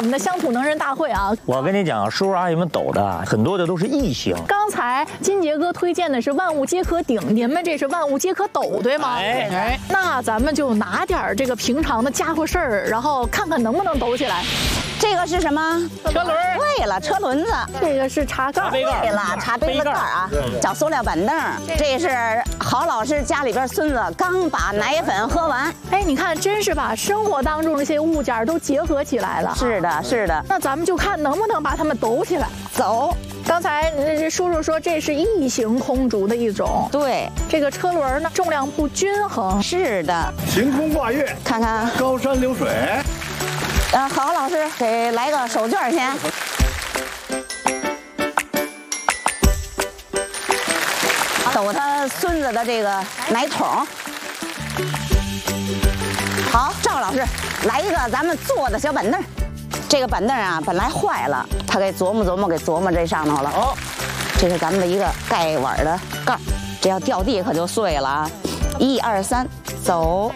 们的乡土能人大会啊！ 我跟你讲，叔叔阿姨们抖的很多的都是异形。 刚才金杰哥推荐的是万物皆可顶，您们这是万物皆可抖，对吗？ 哎， 那咱们就拿点这个平常的家伙事儿，然后看看能不能抖起来。 这个是什么？ 车轮。 对了，车轮子。 这个是茶盖。 杯盖。 对了，茶杯子盖啊，叫塑料板凳。这是郝老师家里边孙子刚把奶粉喝完。 哎，你看，真是把生活当中这些物件都结合起来了。 是的，是的。 那咱们就看能不能把它们抖起来。 走。 刚才叔叔说这是异形空竹的一种。 对， 这个车轮呢重量不均衡。 是的。 晴空挂月， 看看高山流水。 郝老师给来个手绢先。抖他孙子的这个奶桶。好，赵老师来一个咱们坐的小板凳。这个板凳啊本来坏了，他给琢磨琢磨，给琢磨这上头了。哦，这是咱们的一个盖碗的盖，这要掉地可就碎了啊！1、2、3，走。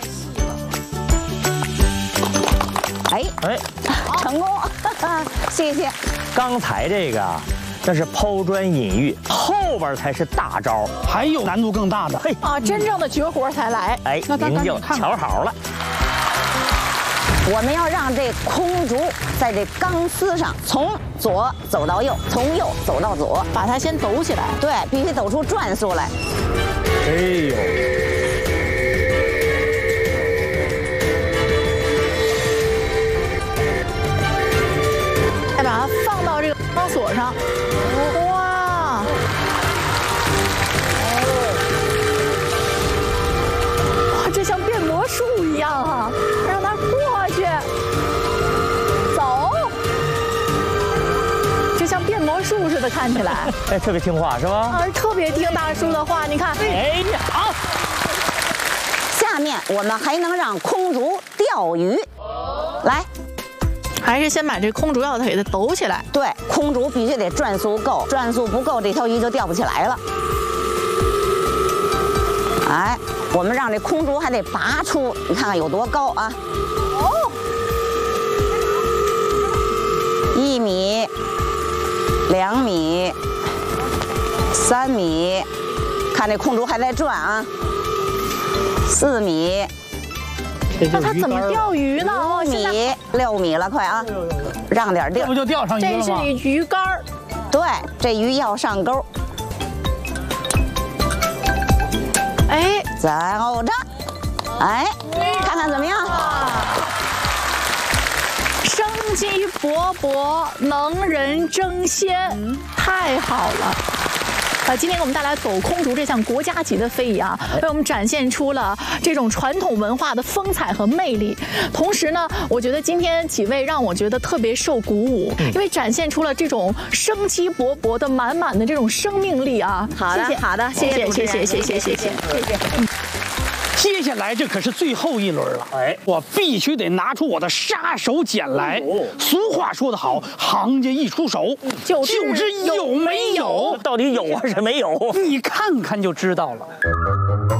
哎，成功，谢谢。 刚才这个那是抛砖引玉，后边才是大招， 还有难度更大的。 嘿啊，真正的绝活才来。 哎，您就瞧好了。 我们要让这空竹在这钢丝上从左走到右，从右走到左， 把它先抖起来。 对，必须抖出转速来。 哎呦！ 再把它放到这个钢索上。哇！哇，这像变魔术一样啊！让它过去，走，就像变魔术似的，看起来。 哎，特别听话是吧？ 啊，特别听大叔的话，你看。 哎，好。 下面我们还能让空竹钓鱼，来。 还是先把这空竹要给它抖起来。 对，空竹必须得转速够，转速不够，这条鱼就钓不起来了。哎，我们让这空竹还得拔出，你看看有多高啊！哦，1米、2米、3米，看这空竹还在转啊！4米。 那它怎么钓鱼呢 ？5米、6米了，快啊！让点地儿， 这不就钓上鱼了吗？ 这是鱼竿儿。 对，这鱼要上钩。 哎， 走着，哎，看看怎么样？ 生机勃勃，能人争先，太好了。今天给我们带来抖空竹这项国家级的非遗啊，为我们展现出了这种传统文化的风采和魅力。同时呢，我觉得今天几位让我觉得特别受鼓舞，因为展现出了这种生机勃勃的、满满的这种生命力啊。 好的，好的，谢谢， 谢谢。 接下来这可是最后一轮了， 哎， 我必须得拿出我的杀手锏来。俗话说得好，行家一出手，就知有没有。 到底有还是没有？ 你看看就知道了。